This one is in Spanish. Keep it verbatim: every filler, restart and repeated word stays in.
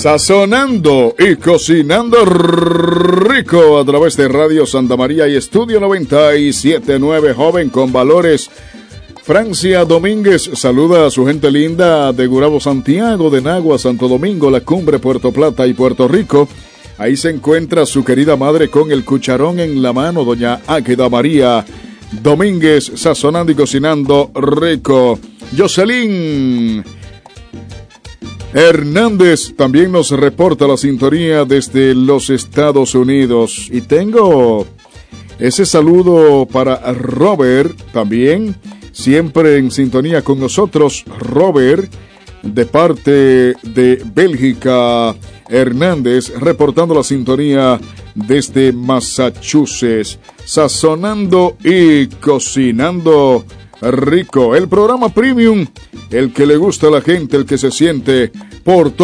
Sazonando y cocinando rico a través de Radio Santa María y Estudio noventa y siete punto nueve, joven con valores. Francia Domínguez saluda a su gente linda de Gurabo, Santiago, de Nagua, Santo Domingo, La Cumbre, Puerto Plata y Puerto Rico. Ahí se encuentra su querida madre con el cucharón en la mano, doña Águeda María Domínguez, sazonando y cocinando rico. Jocelyn Hernández también nos reporta la sintonía desde los Estados Unidos. Y tengo ese saludo para Robert también, siempre en sintonía con nosotros. Robert, de parte de Bélgica. Hernández, reportando la sintonía desde Massachusetts. Sazonando y cocinando rico. El programa premium, el que le gusta a la gente, el que se siente por todo.